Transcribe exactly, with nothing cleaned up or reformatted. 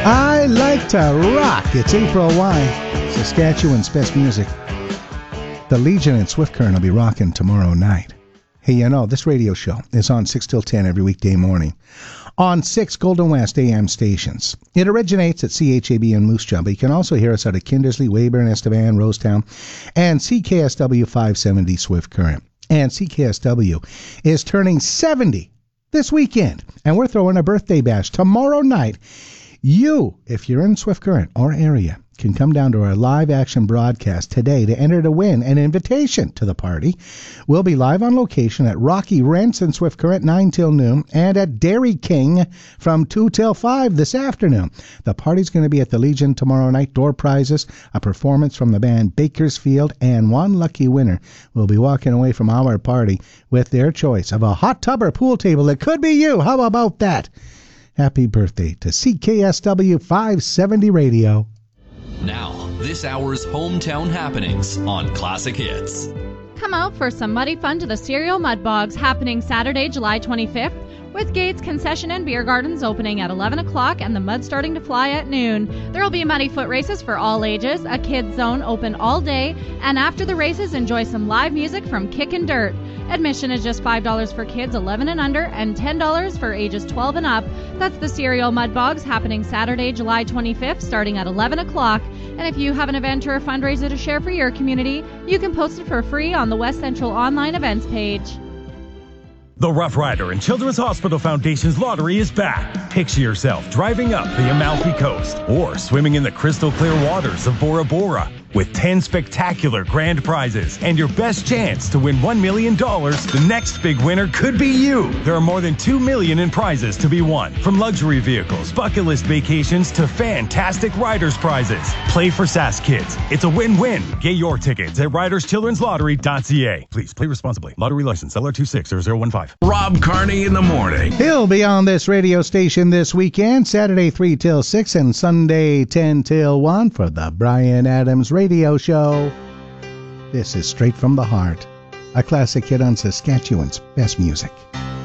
I like to rock. It's April Wine, Saskatchewan's best music. The Legion and Swift Current will be rocking tomorrow night. Hey, you know, this radio show is on six till ten every weekday morning on six Golden West A M stations. It originates at C H A B in Moose Jaw, but you can also hear us out of Kindersley, Weyburn, Estevan, Rosetown, and C K S W five seventy Swift Current. And C K S W is turning seventy this weekend, and we're throwing a birthday bash tomorrow night. You, if you're in Swift Current or area, can come down to our live action broadcast today to enter to win an invitation to the party. We'll be live on location at Rocky Rents in Swift Current nine till noon and at Dairy King from two till five this afternoon. The party's going to be at the Legion tomorrow night. Door prizes, a performance from the band Bakersfield, and one lucky winner will be walking away from our party with their choice of a hot tub or pool table that could be you. How about that? Happy birthday to C K S W five seventy Radio. Now, this hour's hometown happenings on Classic Hits. Come out for some muddy fun to the Cereal Mud Bogs happening Saturday, July twenty-fifth, with Gates Concession and Beer Gardens opening at eleven o'clock and the mud starting to fly at noon. There will be muddy foot races for all ages, a kids zone open all day, and after the races, enjoy some live music from Kickin' Dirt. Admission is just five dollars for kids eleven and under and ten dollars for ages twelve and up. That's the Cereal Mud Bogs happening Saturday, July twenty-fifth, starting at eleven o'clock. And if you have an event or a fundraiser to share for your community, you can post it for free on the West Central Online Events page. The Rough Rider and Children's Hospital Foundation's lottery is back. Picture yourself driving up the Amalfi Coast or swimming in the crystal clear waters of Bora Bora with ten spectacular grand prizes and your best chance to win one million dollars. The next big winner could be you. There are more than two million dollars in prizes to be won, from luxury vehicles, bucket list vacations, to fantastic riders prizes. Play for Sask Kids. It's a win-win. Get your tickets at riders children's lottery dot c a. Please play responsibly. Lottery license L R two six zero zero one five. Rob Carney in the morning. He'll be on this radio station this weekend, Saturday three till six and Sunday ten till one for the Brian Adams Radio Show. This is Straight from the Heart, a classic hit on Saskatchewan's best music.